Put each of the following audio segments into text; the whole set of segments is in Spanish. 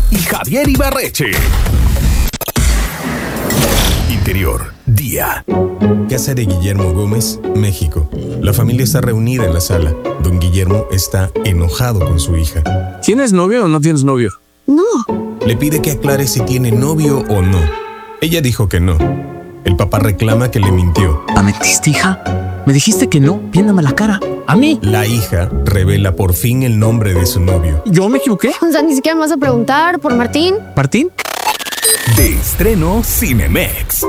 y Javier Ibarreche. Interior, día. Casa de Guillermo Gómez, México. La familia está reunida en la sala. Don Guillermo está enojado con su hija. ¿Tienes novio o no tienes novio? No. Le pide que aclare si tiene novio o no. Ella dijo que no. El papá reclama que le mintió. ¿La metiste, hija? Me dijiste que no, viéndome la cara. ¿A mí? La hija revela por fin el nombre de su novio. ¿Yo me equivoqué? O sea, ni siquiera me vas a preguntar por Martín. ¿Martín? De estreno Cinemex.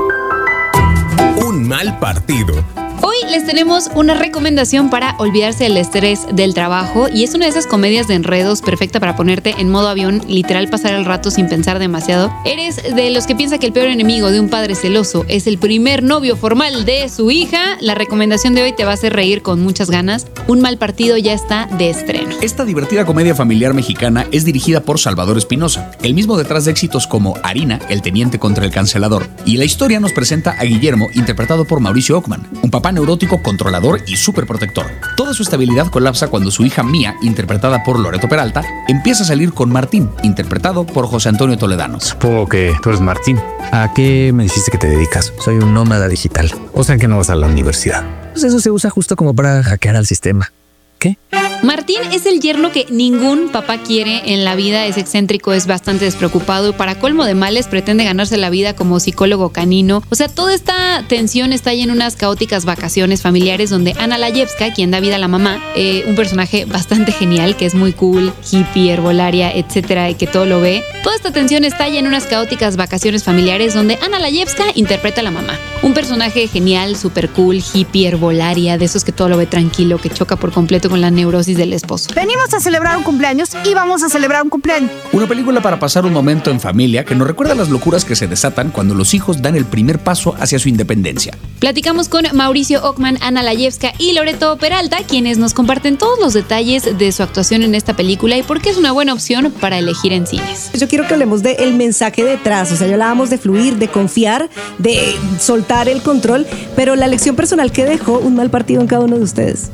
Un mal partido. Hoy les tenemos una recomendación para olvidarse del estrés del trabajo y es una de esas comedias de enredos perfecta para ponerte en modo avión, literal pasar el rato sin pensar demasiado. ¿Eres de los que piensa que el peor enemigo de un padre celoso es el primer novio formal de su hija? La recomendación de hoy te va a hacer reír con muchas ganas. Un mal partido ya está de estreno. Esta divertida comedia familiar mexicana es dirigida por Salvador Espinosa, el mismo detrás de éxitos como Harina, el teniente contra el cancelador. Y la historia nos presenta a Guillermo, interpretado por Mauricio Ockman, un papá neurótico, controlador y súper protector. Toda su estabilidad colapsa cuando su hija Mía, interpretada por Loreto Peralta, empieza a salir con Martín, interpretado por José Antonio Toledano. Supongo que tú eres Martín. ¿A qué me dijiste que te dedicas? Soy un nómada digital. O sea que no vas a la universidad. Pues eso se usa justo como para hackear al sistema. ¿Qué? Martín es el yerno que ningún papá quiere en la vida, es excéntrico, es bastante despreocupado y para colmo de males pretende ganarse la vida como psicólogo canino. O sea, toda esta tensión está ahí en unas caóticas vacaciones familiares donde Ana Layevska, quien da vida a la mamá, un personaje bastante genial, que es muy cool, hippie, herbolaria, etcétera, y que todo lo ve. Toda esta tensión está ahí en unas caóticas vacaciones familiares donde Ana Layevska interpreta a la mamá. Un personaje genial, súper cool, hippie, herbolaria, de esos que todo lo ve tranquilo, que choca por completo con la neurosis del esposo. Venimos a celebrar un cumpleaños y vamos a celebrar un cumpleaños. Una película para pasar un momento en familia que nos recuerda las locuras que se desatan cuando los hijos dan el primer paso hacia su independencia. Platicamos con Mauricio Ockman, Ana Layevska y Loreto Peralta, quienes nos comparten todos los detalles de su actuación en esta película y por qué es una buena opción para elegir en cines. Yo quiero que hablemos del mensaje detrás, o sea, ya hablábamos de fluir, de confiar, de soltar el control, pero la lección personal que dejó un mal partido en cada uno de ustedes.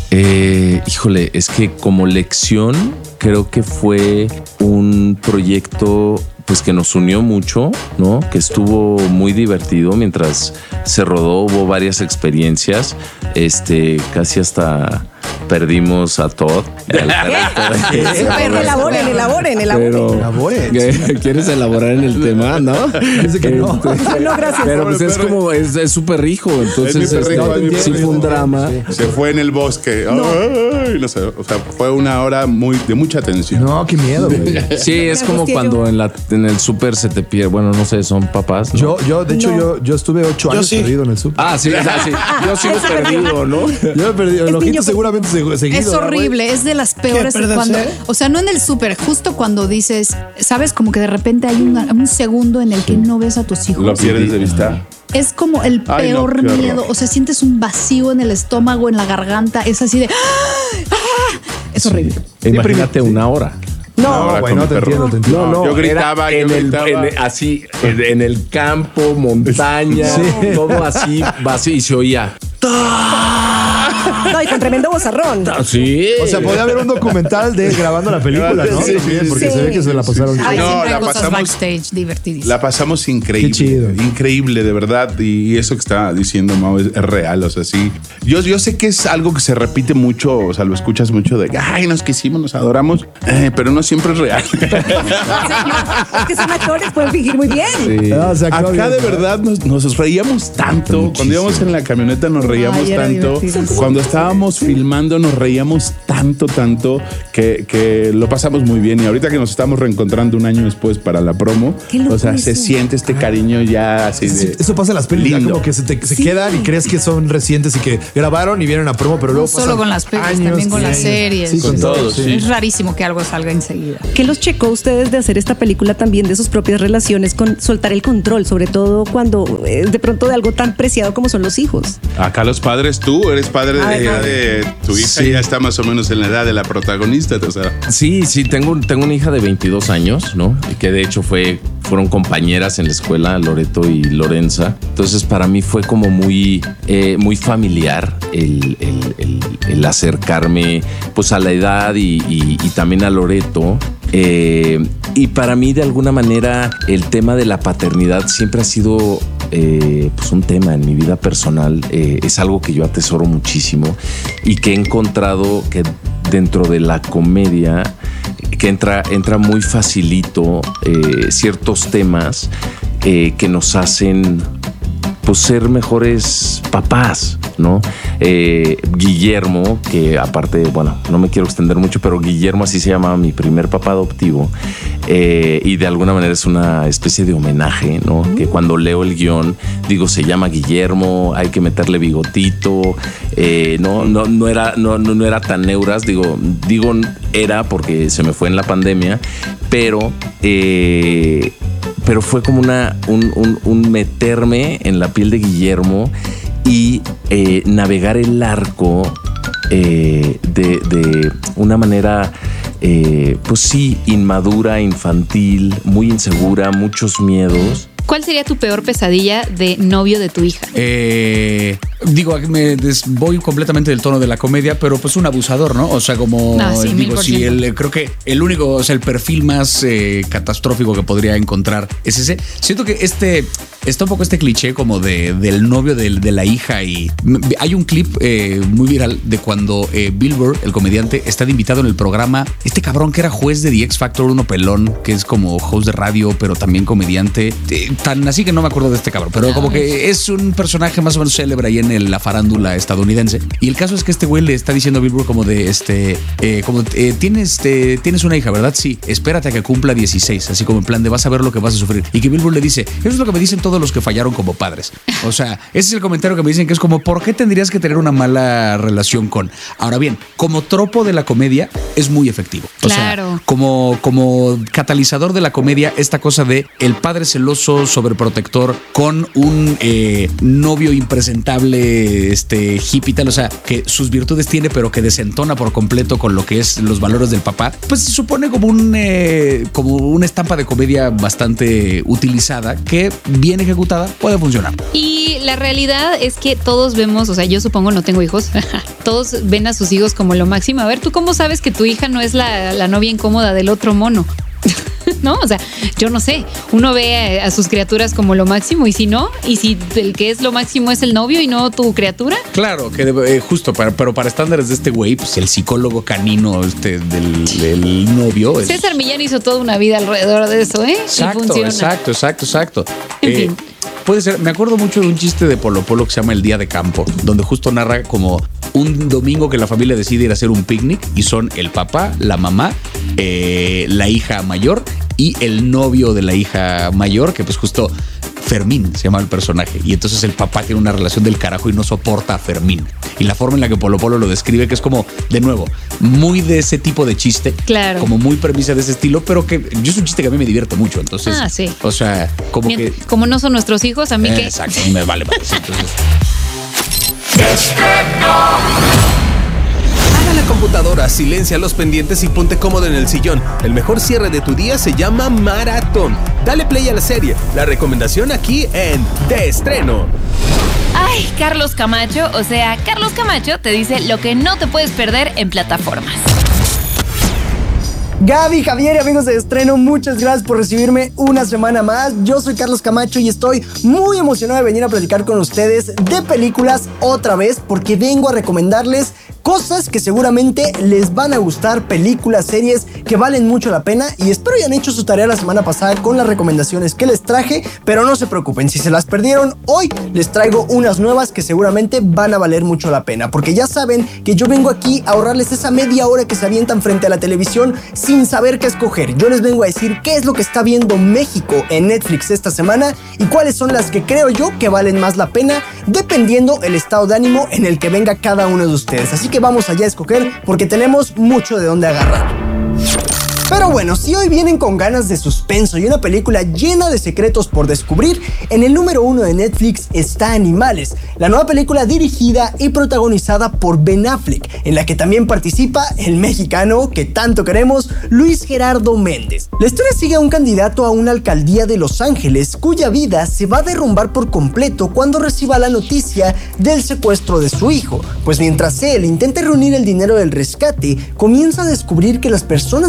Híjole, es que como lección creo que fue un proyecto pues que nos unió mucho, ¿no? Que estuvo muy divertido mientras se rodó, hubo varias experiencias, casi hasta perdimos a Todd. Elaboren. ¿Quieres elaborar en el tema, no? Dice que no. No, gracias. Pero pues es como, es súper rico, entonces sí fue un drama. Se fue en el bosque. No sé, o sea, fue una hora de mucha tensión. No, qué miedo, güey. Sí, es como cuando en el súper se te pierde. Bueno, no sé, son papás, ¿no? Yo estuve 8 años perdido en el súper. Sí. Yo sigo perdido, ¿no? Yo he perdido. El ojito seguramente seguido. Es horrible, es de las peores cuando, o sea, no en el súper, justo cuando dices, sabes, como que de repente hay un segundo en el que no ves a tus hijos. Lo pierdes de vista. Es como el peor miedo, o sea, sientes un vacío en el estómago, en la garganta, es así de es horrible. Imagínate una hora. No, bueno, te entiendo. No, yo gritaba. En el campo, montaña, todo así, vacío y se oía. No, y con tremendo vozarrón. Sí. O sea, podía haber un documental de grabando la película, ¿no? Sí, porque se ve que se la pasaron. Hay siempre la cosas pasamos backstage divertidísimas. La pasamos increíble. Qué chido. Increíble, de verdad. Y eso que está diciendo Mau es real. O sea, sí. Yo sé que es algo que se repite mucho. O sea, lo escuchas mucho de nos quisimos, nos adoramos. Pero no siempre es real. Es que son actores, pueden fingir muy bien. Sí. Acá de verdad nos reíamos tanto. Muchísimo. Cuando íbamos en la camioneta nos reíamos tanto. Cuando estábamos filmando nos reíamos tanto que lo pasamos muy bien. Y ahorita que nos estamos reencontrando un año después para la promo, o sea, se siente este cariño ya así de... Eso pasa en las películas, lindo. como que se quedan y crees que son recientes y que grabaron y vienen a promo, pero luego No solo con las películas, también con las series. Sí, con todo, sí. Es rarísimo que algo salga enseguida. ¿Qué los checó ustedes de hacer esta película también de sus propias relaciones con soltar el control, sobre todo cuando de pronto de algo tan preciado como son los hijos? Acá los padres, tú eres padre de tu hija y ya está más o menos en la edad de la protagonista, o sea. Sí, tengo una hija de 22 años, ¿no? Y que de hecho fueron compañeras en la escuela, Loreto y Lorenza. Entonces para mí fue como muy familiar el acercarme pues a la edad y también a Loreto Y para mí, de alguna manera, el tema de la paternidad siempre ha sido pues un tema en mi vida personal. Es algo que yo atesoro muchísimo y que he encontrado que dentro de la comedia que entra muy facilito ciertos temas que nos hacen pues ser mejores papás, ¿no? Guillermo, que aparte, bueno, no me quiero extender mucho, pero Guillermo así se llamaba mi primer papá adoptivo, y de alguna manera es una especie de homenaje, ¿no? Que cuando leo el guión digo, se llama Guillermo, hay que meterle bigotito, no era tan neuras, digo era porque se me fue en la pandemia, pero fue como un meterme en la piel de Guillermo y navegar el arco de una manera, pues sí, inmadura, infantil, muy insegura, muchos miedos. ¿Cuál sería tu peor pesadilla de novio de tu hija? Me voy completamente del tono de la comedia, pero pues un abusador, ¿no? O sea, como creo que el único, o sea, el perfil más catastrófico que podría encontrar es ese. Siento que está un poco este cliché como del novio de la hija, y hay un clip muy viral de cuando Bill Burr, el comediante, está de invitado en el programa. Este cabrón que era juez de The X Factor, uno pelón, que es como host de radio, pero también comediante. Tan así que no me acuerdo de este cabrón, pero como que es un personaje más o menos célebre ahí en la farándula estadounidense. Y el caso es que este güey le está diciendo a Bill Burr como de tienes una hija, ¿verdad? Sí, espérate a que cumpla 16, así como en plan de vas a ver lo que vas a sufrir. Y que Bill Burr le dice, eso es lo que me dicen todos los que fallaron como padres. O sea, ese es el comentario que me dicen, que es como, ¿por qué tendrías que tener una mala relación con? Ahora bien, como tropo de la comedia es muy efectivo. O sea, como catalizador de la comedia, esta cosa de el padre celoso, sobreprotector, con un novio impresentable, hippie tal, o sea, que sus virtudes tiene, pero que desentona por completo con lo que es los valores del papá, pues se supone como una estampa de comedia bastante utilizada, que bien ejecutada puede funcionar. Y la realidad es que todos vemos, o sea, yo supongo, no tengo hijos, todos ven a sus hijos como lo máximo. A ver, ¿tú cómo sabes que tu hija no es la novia incómoda del otro mono? ¿No? O sea, yo no sé. Uno ve a sus criaturas como lo máximo, y si no, y si el que es lo máximo es el novio y no tu criatura. Claro, que justo, pero para estándares de este güey, pues el psicólogo canino del novio. César Millán hizo toda una vida alrededor de eso, ¿eh? Exacto, y funciona. Exacto. En fin. Puede ser, me acuerdo mucho de un chiste de Polo Polo que se llama El Día de Campo, donde justo narra como un domingo que la familia decide ir a hacer un picnic y son el papá, la mamá, la hija mayor y el novio de la hija mayor, que pues justo Fermín se llama el personaje, y entonces el papá tiene una relación del carajo y no soporta a Fermín. Y la forma en la que Polo Polo lo describe, que es como, de nuevo, muy de ese tipo de chiste, claro, como muy premisa de ese estilo, pero que yo es un chiste que a mí me divierte mucho, entonces, sí. O sea, como bien, que... como no son nuestros hijos, a mí que... Exacto, me vale más. Entonces... Apaga la computadora, silencia los pendientes y ponte cómodo en el sillón. El mejor cierre de tu día se llama Maratón. Dale play a la serie. La recomendación aquí en De Estreno. Ay, Carlos Camacho, o sea, Carlos Camacho te dice lo que no te puedes perder en plataformas. Gaby, Javier y amigos de Estreno, muchas gracias por recibirme una semana más. Yo soy Carlos Camacho y estoy muy emocionado de venir a platicar con ustedes de películas otra vez, porque vengo a recomendarles cosas que seguramente les van a gustar, películas, series que valen mucho la pena, y espero hayan hecho su tarea la semana pasada con las recomendaciones que les traje, pero no se preocupen, si se las perdieron, hoy les traigo unas nuevas que seguramente van a valer mucho la pena, porque ya saben que yo vengo aquí a ahorrarles esa media hora que se avientan frente a la televisión sin saber qué escoger. Yo les vengo a decir qué es lo que está viendo México en Netflix esta semana y cuáles son las que creo yo que valen más la pena, dependiendo el estado de ánimo en el que venga cada uno de ustedes. Así que vamos allá a escoger, porque tenemos mucho de dónde agarrar. Pero bueno, si hoy vienen con ganas de suspenso y una película llena de secretos por descubrir, en el número 1 de Netflix está Animales, la nueva película dirigida y protagonizada por Ben Affleck, en la que también participa el mexicano que tanto queremos, Luis Gerardo Méndez. La historia sigue a un candidato a una alcaldía de Los Ángeles cuya vida se va a derrumbar por completo cuando reciba la noticia del secuestro de su hijo, pues mientras él intenta reunir el dinero del rescate, comienza a descubrir que las personas a su alrededor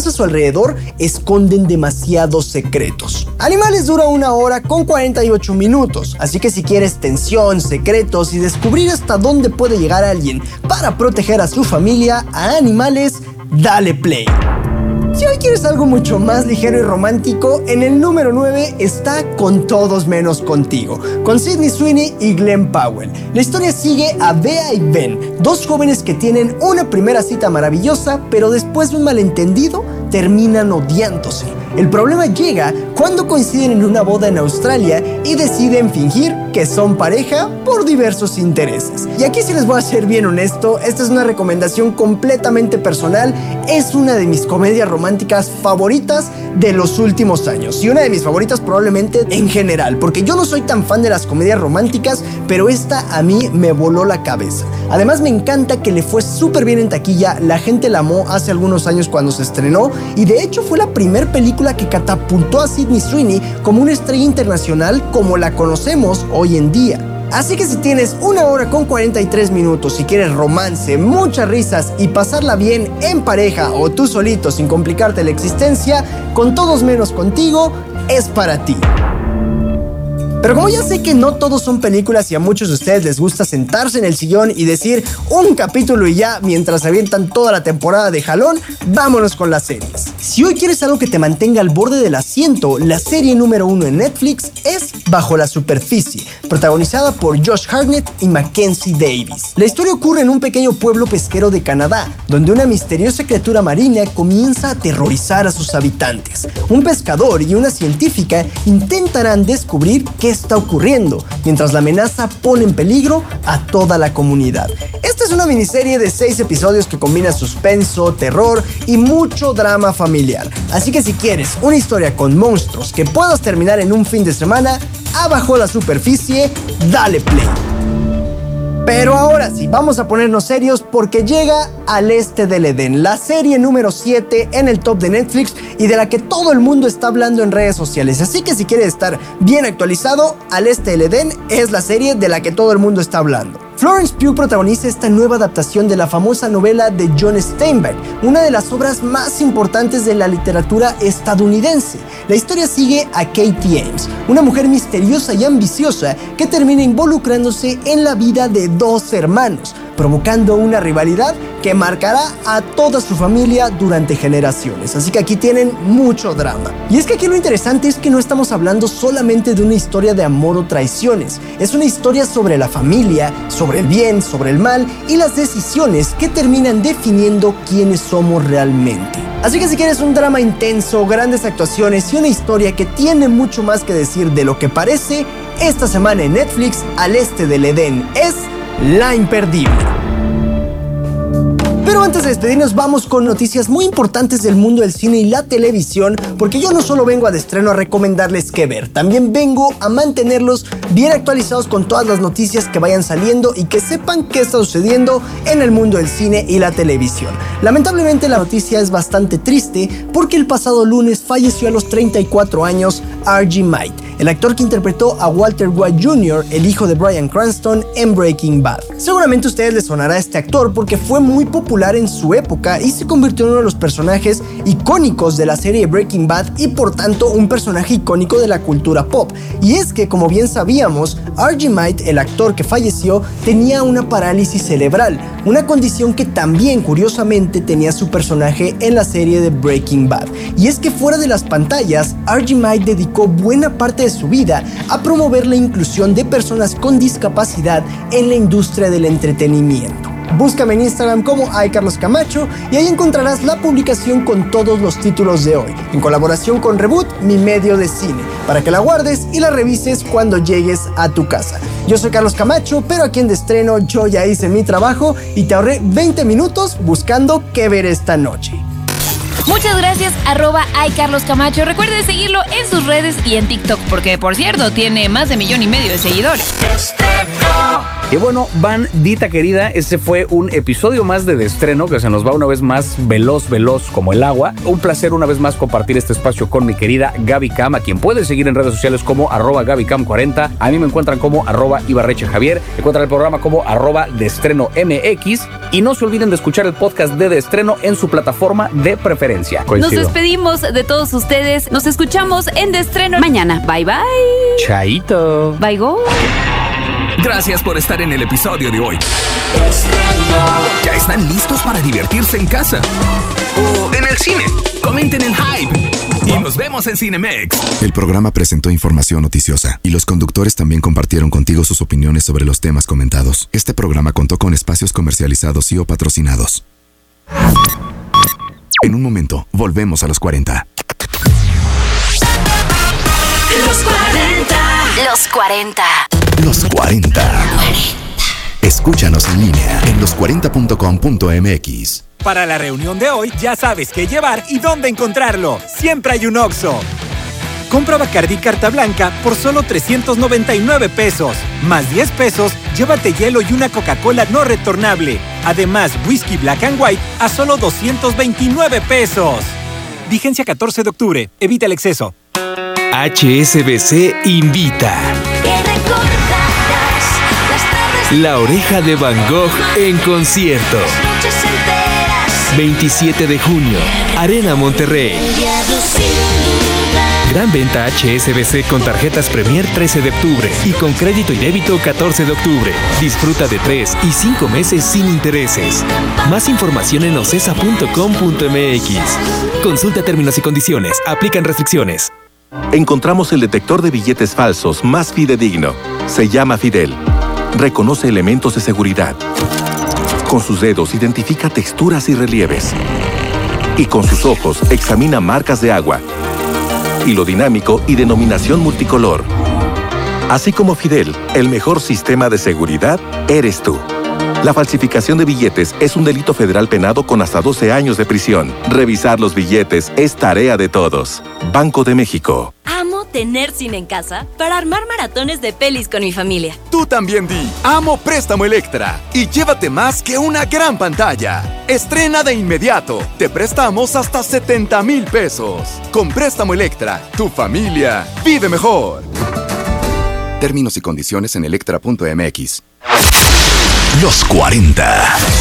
alrededor esconden demasiados secretos. Animales dura 1 hora con 48 minutos, así que si quieres tensión, secretos y descubrir hasta dónde puede llegar alguien para proteger a su familia, a Animales, dale play. Si hoy quieres algo mucho más ligero y romántico, en el número 9 está Con Todos Menos Contigo, con Sydney Sweeney y Glenn Powell. La historia sigue a Bea y Ben, dos jóvenes que tienen una primera cita maravillosa, pero después de un malentendido terminan odiándose. El problema llega cuando coinciden en una boda en Australia y deciden fingir que son pareja por diversos intereses. Y aquí sí les voy a ser bien honesto, esta es una recomendación completamente personal, es una de mis comedias románticas favoritas de los últimos años y una de mis favoritas probablemente en general, porque yo no soy tan fan de las comedias románticas, pero esta a mí me voló la cabeza. Además me encanta que le fue súper bien en taquilla, la gente la amó hace algunos años cuando se estrenó y de hecho fue la primera película que catapultó a Sydney Sweeney como una estrella internacional como la conocemos hoy en día. Así que si tienes 1 hora con 43 minutos y quieres romance, muchas risas y pasarla bien en pareja o tú solito sin complicarte la existencia, Con Todos Menos Contigo es para ti. Pero como ya sé que no todos son películas y a muchos de ustedes les gusta sentarse en el sillón y decir un capítulo y ya mientras avientan toda la temporada de jalón, vámonos con las series. Si hoy quieres algo que te mantenga al borde del asiento, la serie número 1 en Netflix es Bajo la Superficie, protagonizada por Josh Hartnett y Mackenzie Davis. La historia ocurre en un pequeño pueblo pesquero de Canadá, donde una misteriosa criatura marina comienza a aterrorizar a sus habitantes. Un pescador y una científica intentarán descubrir qué está ocurriendo, mientras la amenaza pone en peligro a toda la comunidad. Esta es una miniserie de 6 episodios que combina suspenso, terror y mucho drama familiar. Así que si quieres una historia con monstruos que puedas terminar en un fin de semana, a Bajo la Superficie, dale play. Pero ahora sí, vamos a ponernos serios porque llega Al Este del Edén, la serie número 7 en el top de Netflix y de la que todo el mundo está hablando en redes sociales. Así que si quieres estar bien actualizado, Al Este del Edén es la serie de la que todo el mundo está hablando. Florence Pugh protagoniza esta nueva adaptación de la famosa novela de John Steinbeck, una de las obras más importantes de la literatura estadounidense. La historia sigue a Katie Ames, una mujer misteriosa y ambiciosa que termina involucrándose en la vida de 2 hermanos, provocando una rivalidad que marcará a toda su familia durante generaciones. Así que aquí tienen mucho drama. Y es que aquí lo interesante es que no estamos hablando solamente de una historia de amor o traiciones. Es una historia sobre la familia, sobre el bien, sobre el mal y las decisiones que terminan definiendo quiénes somos realmente. Así que si quieres un drama intenso, grandes actuaciones y una historia que tiene mucho más que decir de lo que parece, esta semana en Netflix, Al Este del Edén es la imperdible. Pero antes de despedirnos vamos con noticias muy importantes del mundo del cine y la televisión, porque yo no solo vengo a Destreno a recomendarles qué ver, también vengo a mantenerlos bien actualizados con todas las noticias que vayan saliendo y que sepan qué está sucediendo en el mundo del cine y la televisión. Lamentablemente la noticia es bastante triste porque el pasado lunes falleció a los 34 años R.G. White, el actor que interpretó a Walter White Jr., el hijo de Bryan Cranston en Breaking Bad. Seguramente a ustedes les sonará este actor porque fue muy popular en su época y se convirtió en uno de los personajes icónicos de la serie Breaking Bad y por tanto un personaje icónico de la cultura pop. Y es que, como bien sabíamos, R.G. White, el actor que falleció, tenía una parálisis cerebral, una condición que también curiosamente tenía su personaje en la serie de Breaking Bad. Y es que fuera de las pantallas, R.G. White dedicó buena parte de su vida a promover la inclusión de personas con discapacidad en la industria del entretenimiento. Búscame en Instagram como iCarlosCamacho y ahí encontrarás la publicación con todos los títulos de hoy, en colaboración con Reboot, mi medio de cine, para que la guardes y la revises cuando llegues a tu casa. Yo soy Carlos Camacho, pero aquí en Destreno yo ya hice mi trabajo y te ahorré 20 minutos buscando qué ver esta noche. Muchas gracias, @iCarlosCamacho. Recuerde seguirlo en sus redes y en TikTok, porque por cierto tiene más de 1,5 millones de seguidores. Y bueno, bandita querida, este fue un episodio más de Estreno que se nos va una vez más veloz como el agua. Un placer una vez más compartir este espacio con mi querida Gaby Cam, a quien puedes seguir en redes sociales como @GabyCam40. A mí me encuentran como @IbarrecheJavier. Encuentran el programa como @DeEstrenoMX. Y no se olviden de escuchar el podcast de Estreno en su plataforma de preferencia. Nos despedimos de todos ustedes. Nos escuchamos en De Estreno mañana. Bye, bye. Chaito. Bye, go. Gracias por estar en el episodio de hoy. ¿Ya están listos para divertirse en casa? ¿O en el cine? Comenten en Hype. Y nos vemos en Cinemex. El programa presentó información noticiosa y los conductores también compartieron contigo sus opiniones sobre los temas comentados. Este programa contó con espacios comercializados y o patrocinados. En un momento, volvemos a los 40. Los 40. Los 40. Los 40. Escúchanos en línea en los40.com.mx. Para la reunión de hoy, ya sabes qué llevar y dónde encontrarlo. Siempre hay un Oxxo. Compra Bacardí Carta Blanca por solo 399 pesos. Más 10 pesos, llévate hielo y una Coca-Cola no retornable. Además, whisky Black and White a solo 229 pesos. Vigencia 14 de octubre. Evita el exceso. HSBC invita. La Oreja de Van Gogh en concierto. 27 de junio, Arena Monterrey. Gran venta HSBC con tarjetas Premier 13 de octubre y con crédito y débito 14 de octubre. Disfruta de 3 y 5 meses sin intereses. Más información en ocesa.com.mx. Consulta términos y condiciones. Aplican restricciones. Encontramos el detector de billetes falsos más fidedigno. Se llama Fidel. Reconoce elementos de seguridad. Con sus dedos identifica texturas y relieves. Y con sus ojos examina marcas de agua, hilo dinámico y denominación multicolor. Así como Fidel, el mejor sistema de seguridad eres tú. La falsificación de billetes es un delito federal penado con hasta 12 años de prisión. Revisar los billetes es tarea de todos. Banco de México. Amo tener cine en casa para armar maratones de pelis con mi familia. Tú también di, amo Préstamo Electra y llévate más que una gran pantalla. Estrena de inmediato, te prestamos hasta 70,000 pesos. Con Préstamo Electra, tu familia vive mejor. Términos y condiciones en electra.mx. Los 40.